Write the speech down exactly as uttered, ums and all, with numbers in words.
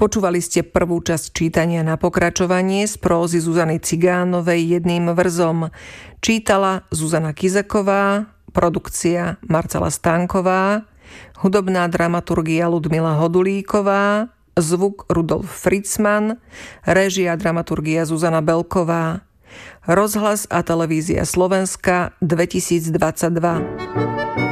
Počúvali ste prvú časť čítania Na pokračovanie z prózy Zuzany Cigánovej jedným vrzom. Čítala Zuzana Kizaková, produkcia Marcela Stánková, hudobná dramaturgia Ludmila Hodulíková, zvuk Rudolf Fritzman, réžia dramaturgia Zuzana Belková. Rozhlas a televízia Slovenska dvetisícdvadsaťdva.